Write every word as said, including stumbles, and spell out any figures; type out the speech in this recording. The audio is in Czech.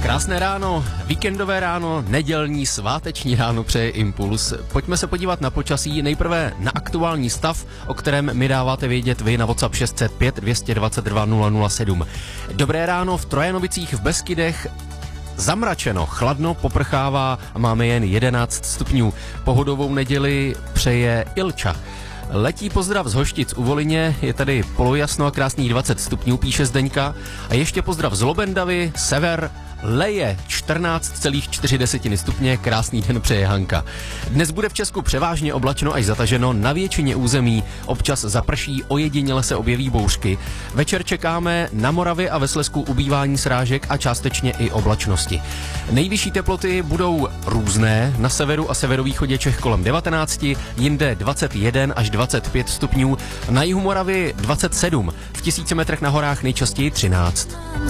Krásné ráno, víkendové ráno, nedělní, sváteční ráno přeje Impuls. Pojďme se podívat na počasí, nejprve na aktuální stav, o kterém mi dáváte vědět vy na WhatsApp šest set pět dvě stě dvacet dva nula nula sedm. Dobré ráno v Trojanovicích v Beskydech. Zamračeno, chladno, poprchává a máme jen jedenáct stupňů. Pohodovou neděli přeje Ilča. Letí pozdrav z Hoštic u Volině, je tady polojasno a krásných dvacet stupňů, píše Zdeňka. A ještě pozdrav z Lobendavy, sever, leje čtrnáct celá čtyři stupně, krásný den přeje Hanka. Dnes bude v Česku převážně oblačno až zataženo, na většině území občas zaprší, ojediněle se objeví bouřky. Večer čekáme na Moravě a ve Slezsku ubývání srážek a částečně i oblačnosti. Nejvyšší teploty budou různé, na severu a severovýchodě Čech kolem devatenáct, jinde dvacet jedna až dvacet pět stupňů, na jihu Moravy dvacet sedm, v tisíci metrech na horách nejčastěji třináct.